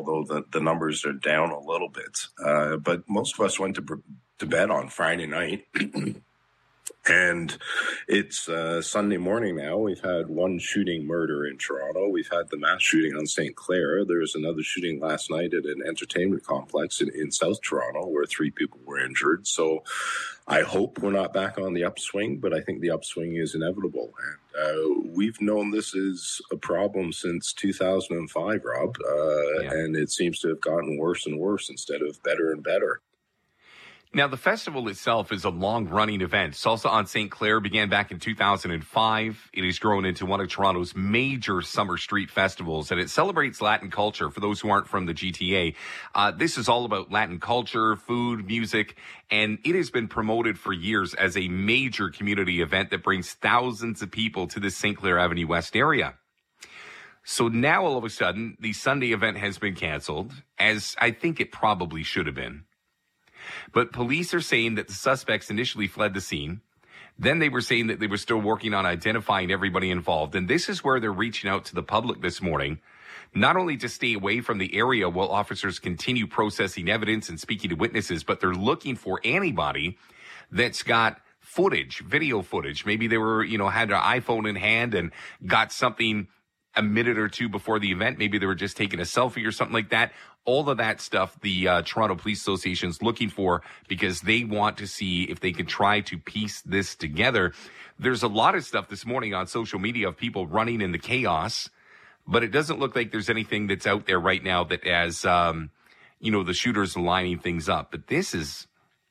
although the numbers are down a little bit. But most of us went to bed on Friday night. And it's Sunday morning now. We've had one shooting murder in Toronto. We've had the mass shooting on St. Clair. There was another shooting last night at an entertainment complex in South Toronto where 3 people were injured. So I hope we're not back on the upswing, but I think the upswing is inevitable. And we've known this is a problem since 2005, Rob, and it seems to have gotten worse and worse instead of better and better. Now, the festival itself is a long-running event. Salsa on St. Clair began back in 2005. It has grown into one of Toronto's major summer street festivals, and it celebrates Latin culture. For those who aren't from the GTA, this is all about Latin culture, food, music, and it has been promoted for years as a major community event that brings thousands of people to the St. Clair Avenue West area. So now, all of a sudden, the Sunday event has been canceled, as I think it probably should have been. But police are saying that the suspects initially fled the scene. Then they were saying that they were still working on identifying everybody involved. And this is where they're reaching out to the public this morning, not only to stay away from the area while officers continue processing evidence and speaking to witnesses, but they're looking for anybody that's got footage, video footage. Maybe they were, had their iPhone in hand and got something a minute or two before the event. Maybe they were just taking a selfie or something like that. All of that stuff the Toronto Police Association is looking for because they want to see if they can try to piece this together. There's a lot of stuff this morning on social media of people running in the chaos, but it doesn't look like there's anything that's out there right now that has, the shooters lining things up. But this is...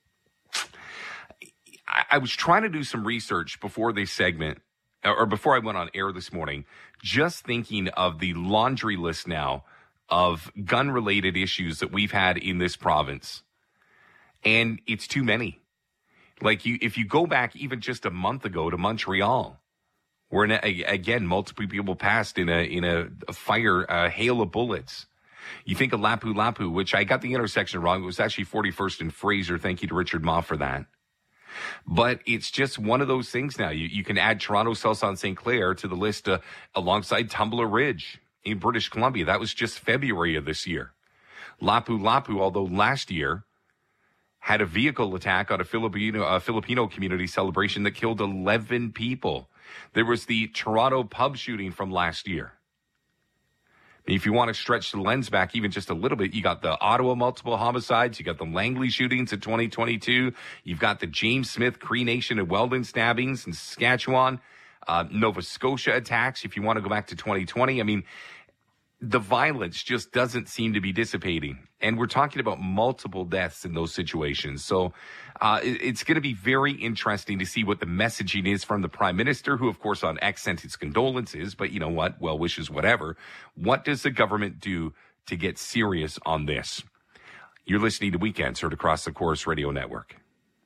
I was trying to do some research before this segment, or before I went on air this morning, just thinking of the laundry list now of gun-related issues that we've had in this province. And it's too many. If you go back even just a month ago to Montreal, where, again, multiple people passed in a fire, a hail of bullets. You think of Lapu Lapu, which I got the intersection wrong. It was actually 41st and Fraser. Thank you to Richard Ma for that. But it's just one of those things now. You can add Toronto Salsa on St. Clair to the list alongside Tumbler Ridge in British Columbia. That was just February of this year. Lapu Lapu, although last year, had a vehicle attack on a Filipino community celebration that killed 11 people. There was the Toronto pub shooting from last year. If you want to stretch the lens back even just a little bit, you got the Ottawa multiple homicides. You got the Langley shootings in 2022. You've got the James Smith Cree Nation and Weldon stabbings in Saskatchewan. Nova Scotia attacks, if you want to go back to 2020. I mean, the violence just doesn't seem to be dissipating. And we're talking about multiple deaths in those situations. So it's going to be very interesting to see what the messaging is from the Prime Minister, who, of course, on X sent his condolences. But you know what? Well wishes, whatever. What does the government do to get serious on this? You're listening to Weekends heard across the Corus Radio Network.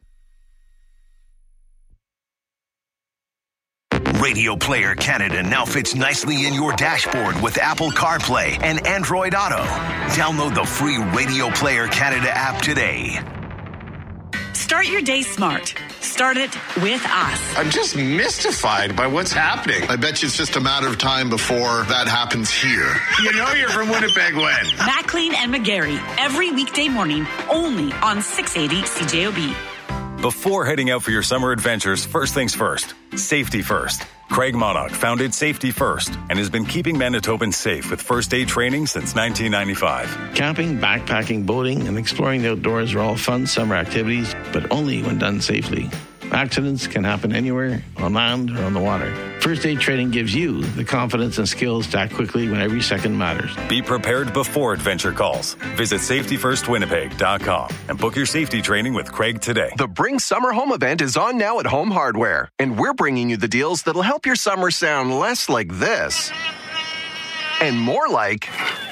Radio Player Canada now fits nicely in your dashboard with Apple CarPlay and Android Auto. Download the free Radio Player Canada app today. Start your day smart. Start it with us. I'm just mystified by what's happening. I bet you it's just a matter of time before that happens here. You know you're from Winnipeg when? Maclean and McGarry, every weekday morning, only on 680 CJOB. Before heading out for your summer adventures, first things first, safety first. Craig Monarch founded Safety First and has been keeping Manitobans safe with first aid training since 1995. Camping, backpacking, boating, and exploring the outdoors are all fun summer activities, but only when done safely. Accidents can happen anywhere, on land or on the water. First aid training gives you the confidence and skills to act quickly when every second matters. Be prepared before adventure calls. Visit safetyfirstwinnipeg.com and book your safety training with Craig today. The Bring Summer Home event is on now at Home Hardware, and we're bringing you the deals that'll help your summer sound less like this and more like...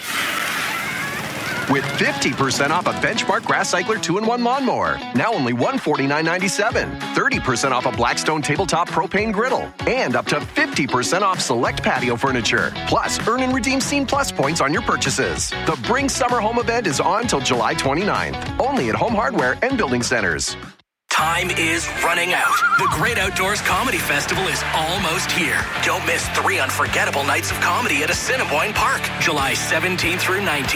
with 50% off a Benchmark Grass Cycler 2-in-1 lawnmower. Now only $149.97. 30% off a Blackstone tabletop propane griddle. And up to 50% off select patio furniture. Plus, earn and redeem Scene Plus points on your purchases. The Bring Summer Home event is on till July 29th. Only at Home Hardware and Building Centers. Time is running out. The Great Outdoors Comedy Festival is almost here. Don't miss 3 unforgettable nights of comedy at Assiniboine Park, July 17th through 19th.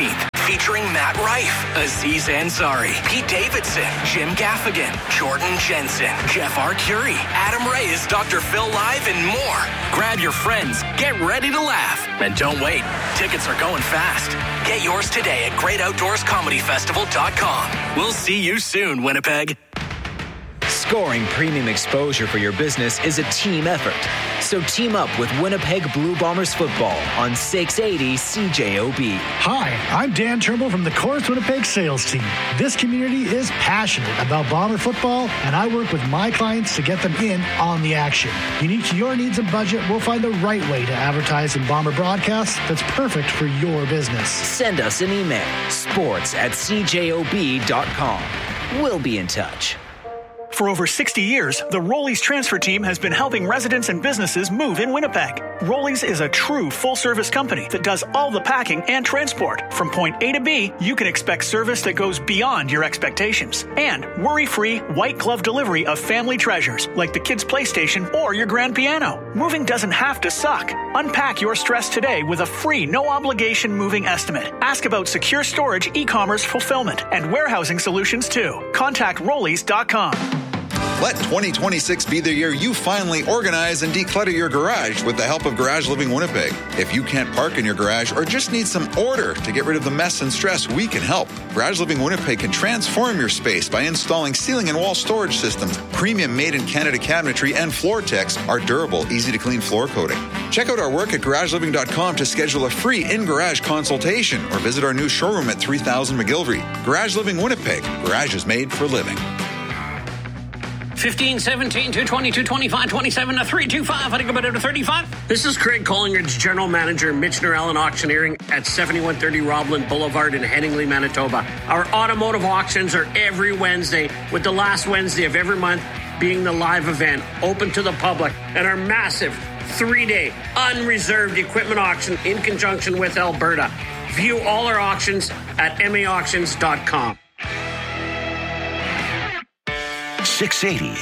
featuring Matt Rife, Aziz Ansari, Pete Davidson, Jim Gaffigan, Jordan Jensen, Jeff Arcuri, Adam Reyes, Dr. Phil Live, and more. Grab your friends, get ready to laugh, and don't wait. Tickets are going fast. Get yours today at GreatOutdoorsComedyFestival.com. We'll see you soon, Winnipeg. Scoring premium exposure for your business is a team effort. So team up with Winnipeg Blue Bombers football on 680 CJOB. Hi, I'm Dan Turnbull from the Chorus Winnipeg sales team. This community is passionate about Bomber football, and I work with my clients to get them in on the action. Unique to your needs and budget, we'll find the right way to advertise in Bomber broadcasts that's perfect for your business. Send us an email, sports@cjob.com. We'll be in touch. For over 60 years, the Rollies transfer team has been helping residents and businesses move in Winnipeg. Rollies is a true full-service company that does all the packing and transport. From point A to B, you can expect service that goes beyond your expectations. And worry-free, white-glove delivery of family treasures like the kids' PlayStation or your grand piano. Moving doesn't have to suck. Unpack your stress today with a free, no-obligation moving estimate. Ask about secure storage, e-commerce fulfillment, and warehousing solutions too. Contact Rollies.com. Let 2026 be the year you finally organize and declutter your garage with the help of Garage Living Winnipeg. If you can't park in your garage or just need some order to get rid of the mess and stress, we can help. Garage Living Winnipeg can transform your space by installing ceiling and wall storage systems, premium made-in-Canada cabinetry, and Floor-Tex, our durable, easy-to-clean floor coating. Check out our work at GarageLiving.com to schedule a free in-garage consultation or visit our new showroom at 3000 McGillivray. Garage Living Winnipeg. Garage is made for living. 15, 17, 220, 225, 27, 325. I think about it to 35. This is Craig Collingridge, General Manager, Michener Allen Auctioneering at 7130 Roblin Boulevard in Headingley, Manitoba. Our automotive auctions are every Wednesday, with the last Wednesday of every month being the live event, open to the public, and our massive 3-day unreserved equipment auction in conjunction with Alberta. View all our auctions at maauctions.com. 680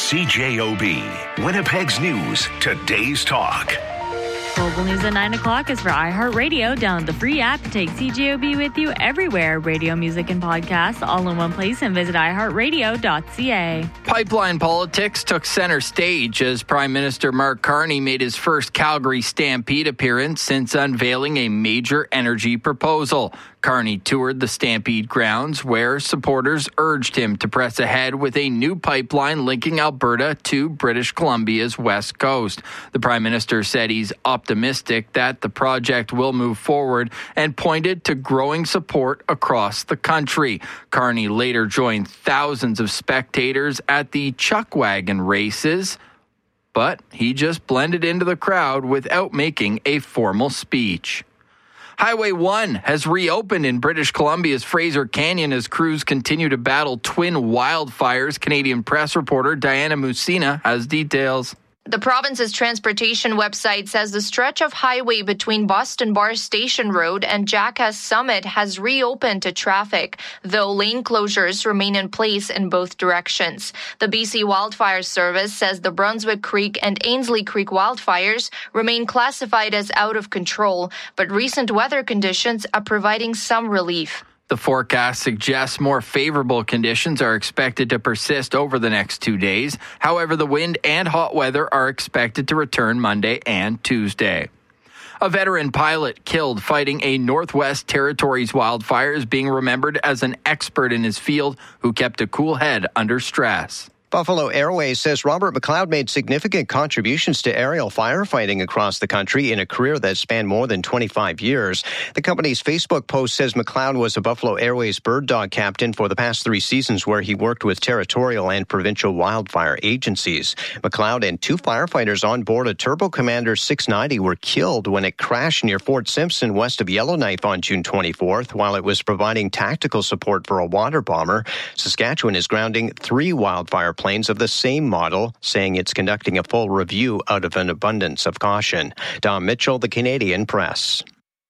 CJOB. Winnipeg's News, today's talk. Local news at 9 o'clock is for iHeartRadio. Download the free app to take CJOB with you everywhere. Radio, music, and podcasts all in one place, and visit iHeartRadio.ca. Pipeline politics took center stage as Prime Minister Mark Carney made his first Calgary Stampede appearance since unveiling a major energy proposal. Carney toured the Stampede grounds where supporters urged him to press ahead with a new pipeline linking Alberta to British Columbia's west coast. The Prime Minister said he's optimistic that the project will move forward and pointed to growing support across the country. Carney later joined thousands of spectators at the Chuck Wagon races, but he just blended into the crowd without making a formal speech. Highway 1 has reopened in British Columbia's Fraser Canyon as crews continue to battle twin wildfires. Canadian Press reporter Diana Musina has details. The province's transportation website says the stretch of highway between Boston Bar Station Road and Jackass Summit has reopened to traffic, though lane closures remain in place in both directions. The BC Wildfire Service says the Brunswick Creek and Ainslie Creek wildfires remain classified as out of control, but recent weather conditions are providing some relief. The forecast suggests more favorable conditions are expected to persist over the next 2 days. However, the wind and hot weather are expected to return Monday and Tuesday. A veteran pilot killed fighting a Northwest Territories wildfire is being remembered as an expert in his field who kept a cool head under stress. Buffalo Airways says Robert McLeod made significant contributions to aerial firefighting across the country in a career that spanned more than 25 years. The company's Facebook post says McLeod was a Buffalo Airways bird dog captain for the past 3 seasons where he worked with territorial and provincial wildfire agencies. McLeod and 2 firefighters on board a Turbo Commander 690 were killed when it crashed near Fort Simpson west of Yellowknife on June 24th while it was providing tactical support for a water bomber. Saskatchewan is grounding 3 wildfire planes of the same model, saying it's conducting a full review out of an abundance of caution. Dom Mitchell, The Canadian Press.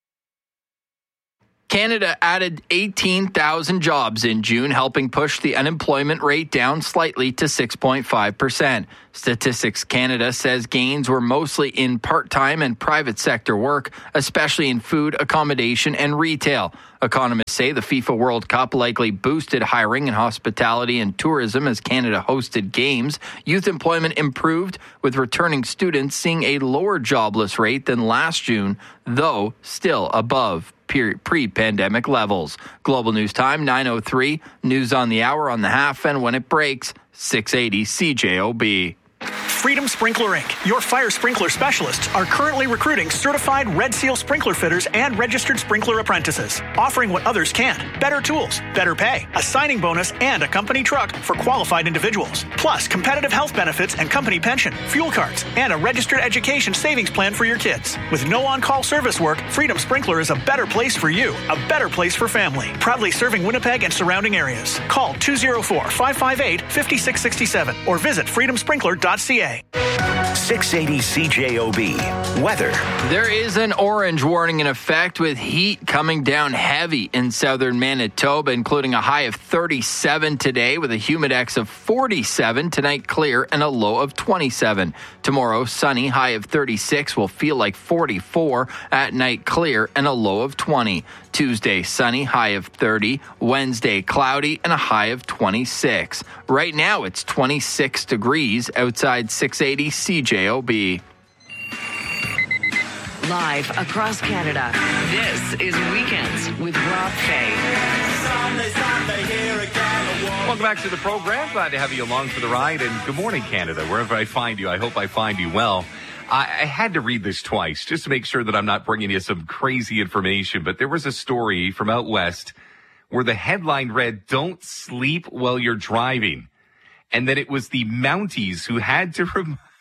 Canada added 18,000 jobs in June, helping push the unemployment rate down slightly to 6.5%. Statistics Canada says gains were mostly in part-time and private sector work, especially in food, accommodation, and retail. Economists say the FIFA World Cup likely boosted hiring in hospitality and tourism as Canada hosted games. Youth employment improved, with returning students seeing a lower jobless rate than last June, though still above pre-pandemic levels. Global News Time, 9:03. News on the hour, on the half, and when it breaks, 680 CJOB. Freedom Sprinkler Inc., your fire sprinkler specialists, are currently recruiting certified Red Seal sprinkler fitters and registered sprinkler apprentices, offering what others can't: better tools, better pay, a signing bonus, and a company truck for qualified individuals. Plus, competitive health benefits and company pension, fuel cards, and a registered education savings plan for your kids. With no on-call service work, Freedom Sprinkler is a better place for you, a better place for family. Proudly serving Winnipeg and surrounding areas. Call 204-558-5667 or visit freedomsprinkler.ca. 680 CJOB. Weather. There is an orange warning in effect, with heat coming down heavy in southern Manitoba, including a high of 37 today with a humidex of 47. Tonight, clear and a low of 27. Tomorrow, sunny, high of 36, will feel like 44. At night, clear and a low of 20. Tuesday, sunny, high of 30. Wednesday, cloudy and a high of 26. Right now, it's 26 degrees outside 680 CJOB. Live across Canada, this is Weekends with Rob Fay. Welcome back to the program. Glad to have you along for the ride. And good morning, Canada. Wherever I find you, I hope I find you well. I had to read this twice just to make sure that I'm not bringing you some crazy information. But there was a story from out west where the headline read, "Don't sleep while you're driving." And then it was the Mounties who had to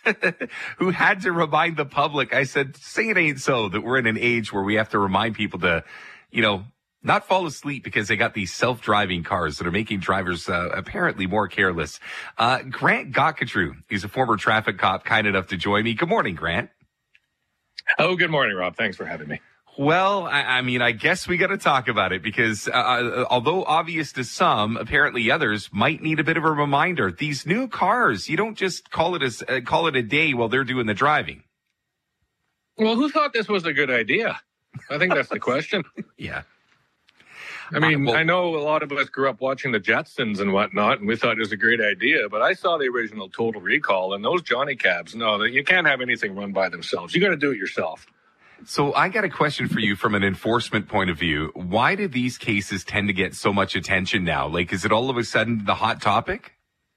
remind the public. I said, say it ain't so, that we're in an age where we have to remind people to, not fall asleep because they got these self-driving cars that are making drivers apparently more careless. Grant Gockatrew, he's a former traffic cop, kind enough to join me. Good morning, Grant. Oh, good morning, Rob. Thanks for having me. Well, I guess we got to talk about it because although obvious to some, apparently others might need a bit of a reminder. These new cars, you don't just call it a day while they're doing the driving. Well, who thought this was a good idea? I think that's the question. Yeah. I mean, I know a lot of us grew up watching the Jetsons and whatnot, and we thought it was a great idea, but I saw the original Total Recall, and those Johnny Cabs, no, you can't have anything run by themselves. You got to do it yourself. So I got a question for you from an enforcement point of view. Why do these cases tend to get so much attention now? Like, is it all of a sudden the hot topic?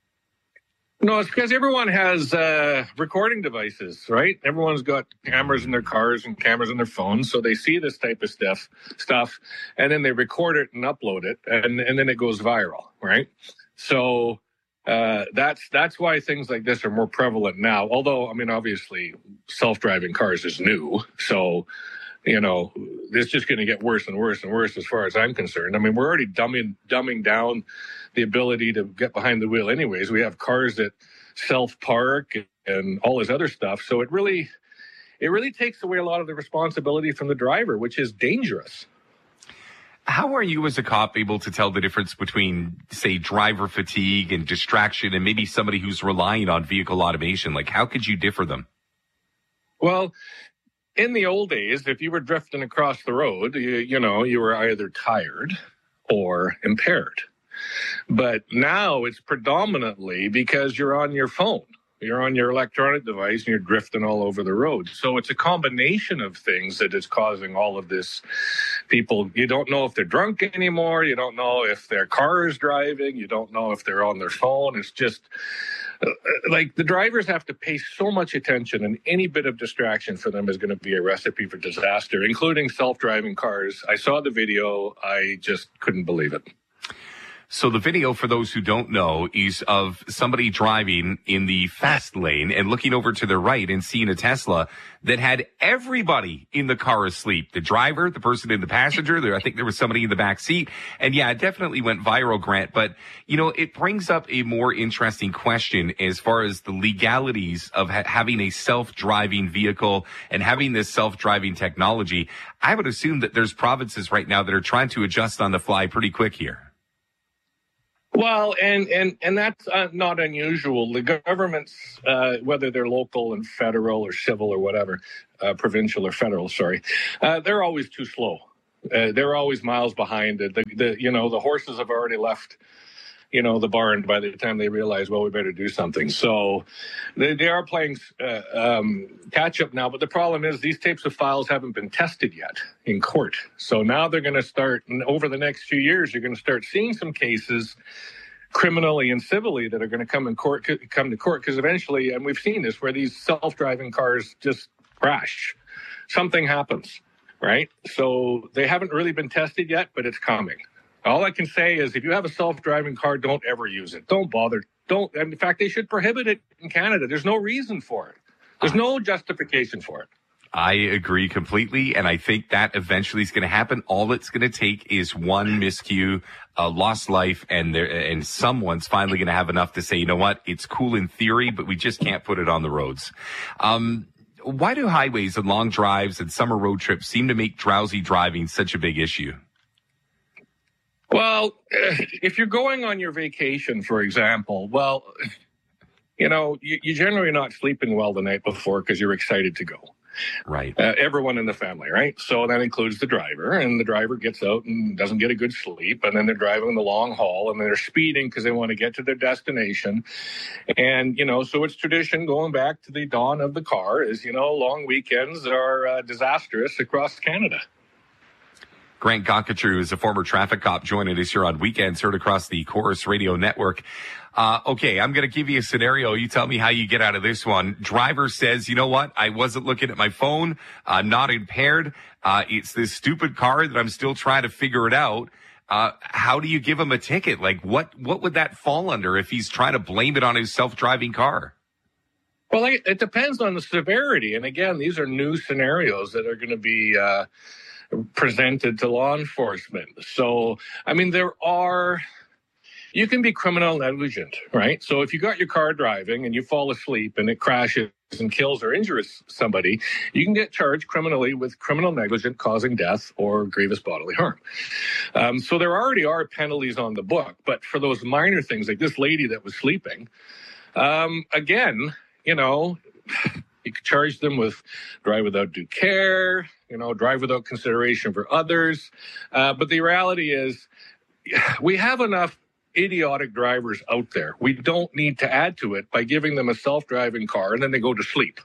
No, it's because everyone has recording devices, right? Everyone's got cameras in their cars and cameras on their phones, so they see this type of stuff, and then they record it and upload it, and then it goes viral, right? So that's why things like this are more prevalent now. Although, I mean, obviously, self-driving cars is new, so it's just going to get worse and worse and worse as far as I'm concerned. I mean, we're already dumbing down the ability to get behind the wheel anyways. We have cars that self-park and all this other stuff. So it really takes away a lot of the responsibility from the driver, which is dangerous. How are you as a cop able to tell the difference between, say, driver fatigue and distraction and maybe somebody who's relying on vehicle automation? Like, how could you differ them? Well, in the old days, if you were drifting across the road, you were either tired or impaired. But now it's predominantly because you're on your phone. You're on your electronic device and you're drifting all over the road. So it's a combination of things that is causing all of this. People, you don't know if they're drunk anymore. You don't know if their car is driving. You don't know if they're on their phone. It's just like the drivers have to pay so much attention, and any bit of distraction for them is going to be a recipe for disaster, including self-driving cars. I saw the video. I just couldn't believe it. So the video, for those who don't know, is of somebody driving in the fast lane and looking over to the right and seeing a Tesla that had everybody in the car asleep. The driver, the person in the passenger, I think there was somebody in the back seat. And yeah, it definitely went viral, Grant. But, it brings up a more interesting question as far as the legalities of having a self-driving vehicle and having this self-driving technology. I would assume that there's provinces right now that are trying to adjust on the fly pretty quick here. Well, and that's not unusual. The governments, whether they're local and federal or civil or whatever, provincial or federal, they're always too slow. They're always miles behind. The horses have already left, the barn by the time they realize, well, we better do something. So they are playing catch up now. But the problem is these types of files haven't been tested yet in court. So now they're going to start, and over the next few years, you're going to start seeing some cases criminally and civilly that are going to come to court because eventually, and we've seen this, where these self-driving cars just crash. Something happens, right? So they haven't really been tested yet, but it's coming. All I can say is if you have a self-driving car, don't ever use it. Don't bother. In fact, they should prohibit it in Canada. There's no reason for it. There's no justification for it. I agree completely, and I think that eventually is going to happen. All it's going to take is one miscue, a lost life, and someone's finally going to have enough to say, you know what, it's cool in theory, but we just can't put it on the roads. Why do highways and long drives and summer road trips seem to make drowsy driving such a big issue? Well, if you're going on your vacation, for example, you're generally not sleeping well the night before because you're excited to go. Right. Everyone in the family, right? So that includes the driver, and the driver gets out and doesn't get a good sleep, and then they're driving the long haul, and they're speeding because they want to get to their destination. And, so it's tradition going back to the dawn of the car is, long weekends are disastrous across Canada. Grant Gonkatru is a former traffic cop joining us here on Weekends, heard across the Chorus Radio Network. Okay, I'm going to give you a scenario. You tell me how you get out of this one. Driver says, you know what? I wasn't looking at my phone. I'm not impaired. It's this stupid car that I'm still trying to figure it out. How do you give him a ticket? Like, what would that fall under if he's trying to blame it on his self-driving car? Well, it depends on the severity. And again, these are new scenarios that are going to be presented to law enforcement. So, you can be criminal negligent, right? So if you got your car driving and you fall asleep and it crashes and kills or injures somebody, you can get charged criminally with criminal negligence causing death or grievous bodily harm. So there already are penalties on the book, but for those minor things like this lady that was sleeping, again, you could charge them with drive without due care, drive without consideration for others. But the reality is we have enough idiotic drivers out there. We don't need to add to it by giving them a self-driving car and then they go to sleep.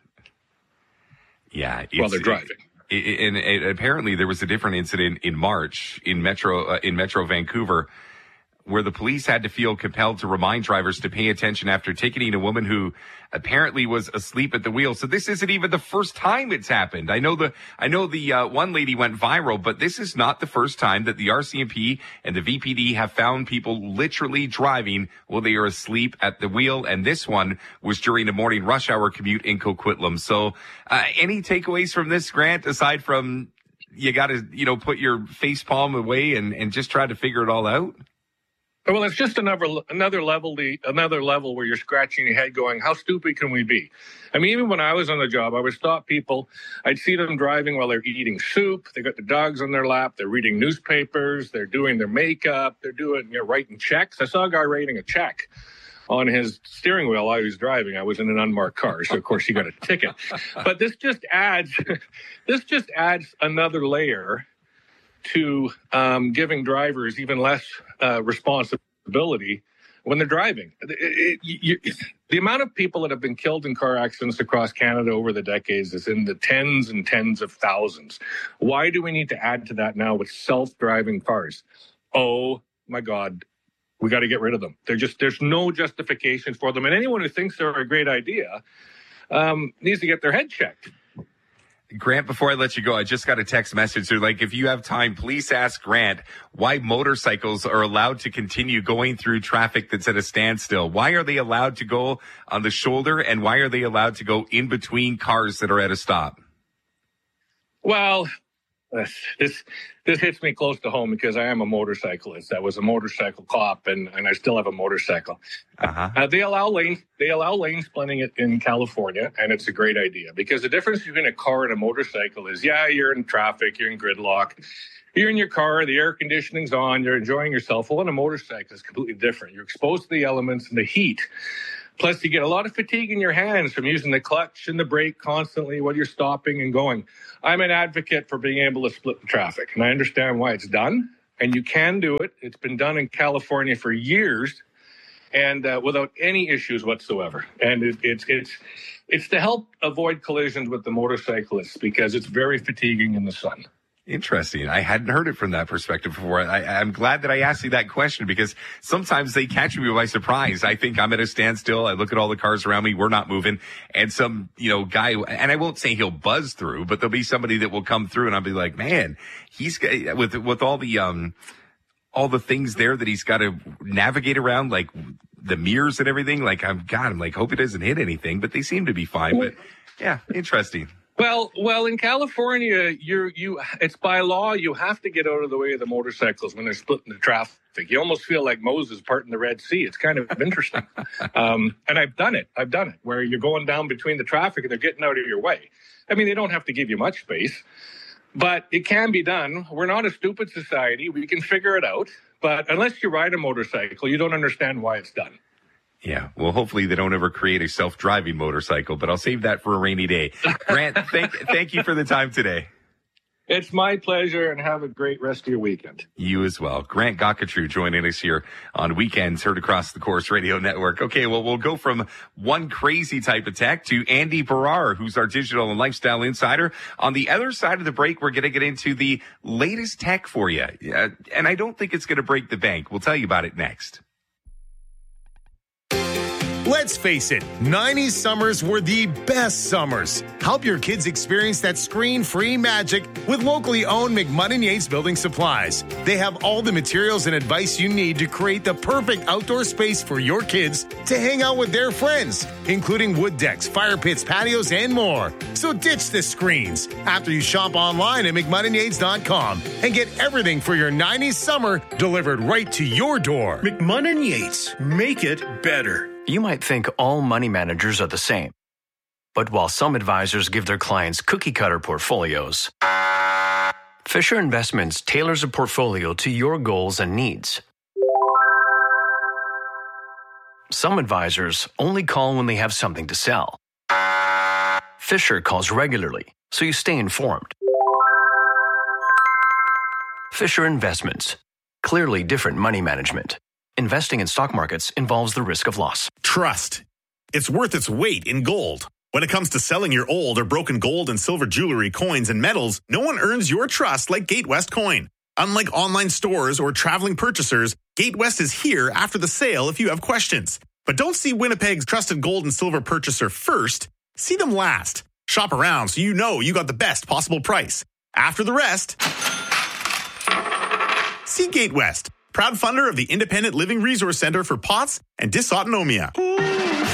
Yeah. While they're driving. And apparently there was a different incident in March in Metro Vancouver where the police had to feel compelled to remind drivers to pay attention after ticketing a woman who apparently was asleep at the wheel. So this isn't even the first time it's happened. I know the one lady went viral, but this is not the first time that the RCMP and the VPD have found people literally driving while they are asleep at the wheel. And this one was during a morning rush hour commute in Coquitlam. So any takeaways from this, Grant, aside from you got to, put your face palm away and just try to figure it all out? Well, it's just another level where you're scratching your head going, how stupid can we be? I mean, even when I was on the job, I would stop people. I'd see them driving while they're eating soup. They got the dogs on their lap. They're reading newspapers. They're doing their makeup. They're doing, writing checks. I saw a guy writing a check on his steering wheel while he was driving. I was in an unmarked car, so of course he got a ticket. But this just adds another layer to giving drivers even less responsibility when they're driving. The amount of people that have been killed in car accidents across Canada over the decades is in the tens and tens of thousands. Why do we need to add to that now with self-driving cars? Oh, my God. We got to get rid of them. There's no justification for them. And anyone who thinks they're a great idea needs to get their head checked. Grant, before I let you go, I just got a text message. They're like, if you have time, please ask Grant why motorcycles are allowed to continue going through traffic that's at a standstill. Why are they allowed to go on the shoulder, and why are they allowed to go in between cars that are at a stop? Well, this hits me close to home because I am a motorcyclist. I was a motorcycle cop, and I still have a motorcycle. They allow lane splitting in California, and it's a great idea because the difference between a car and a motorcycle is, you're in traffic, you're in gridlock, You're in your car, the air conditioning's on, you're enjoying yourself. Well, on a motorcycle, it's completely different. You're exposed to the elements and the heat. Plus, you get a lot of fatigue in your hands from using the clutch and the brake constantly while you're stopping and going. I'm an advocate for being able to split the traffic, and I understand why it's done, and you can do it. It's been done in California for years, and without any issues whatsoever. And it's to help avoid collisions with the motorcyclists because it's very fatiguing in the sun. Interesting. I hadn't heard it from that perspective before. I'm glad that I asked you that question because sometimes they catch me by surprise. I think I'm at a standstill. I look at all the cars around me. We're not moving. And some, guy, and I won't say he'll buzz through, but there'll be somebody that will come through and I'll be like, man, he's with all the things there that he's got to navigate around, like the mirrors and everything. Like, I'm like, hope he doesn't hit anything, but they seem to be fine. But yeah, interesting. Well, in California, it's by law, you have to get out of the way of the motorcycles when they're splitting the traffic. You almost feel like Moses parting the Red Sea. It's kind of interesting. And I've done it where you're going down between the traffic and they're getting out of your way. I mean, they don't have to give you much space, but it can be done. We're not a stupid society. We can figure it out. But unless you ride a motorcycle, you don't understand why it's done. Yeah, well, hopefully they don't ever create a self-driving motorcycle, but I'll save that for a rainy day. Grant, thank you for the time today. It's my pleasure, and have a great rest of your weekend. You as well. Grant Gockatrew joining us here on Weekends, heard across the Corus Radio Network. Okay, well, we'll go from one crazy type of tech to Andy Barrar, who's our digital and lifestyle insider. On the other side of the break, we're going to get into the latest tech for you. And I don't think it's going to break the bank. We'll tell you about it next. Let's face it, 90s summers were the best summers. Help your kids experience that screen-free magic with locally owned McMunn & Yates Building Supplies. They have all the materials and advice you need to create the perfect outdoor space for your kids to hang out with their friends, including wood decks, fire pits, patios, and more. So ditch the screens after you shop online at McMunnandYates.com and get everything for your 90s summer delivered right to your door. McMunn & Yates. Make it better. You might think all money managers are the same. But while some advisors give their clients cookie-cutter portfolios, Fisher Investments tailors a portfolio to your goals and needs. Some advisors only call when they have something to sell. Fisher calls regularly, so you stay informed. Fisher Investments. Clearly different money management. Investing in stock markets involves the risk of loss. Trust. It's worth its weight in gold. When it comes to selling your old or broken gold and silver jewelry, coins, and metals, no one earns your trust like Gatewest Coin. Unlike online stores or traveling purchasers, Gatewest is here after the sale if you have questions. But don't see Winnipeg's trusted gold and silver purchaser first. See them last. Shop around so you know you got the best possible price. After the rest, see Gatewest. Proud funder of the Independent Living Resource Center for POTS and Dysautonomia.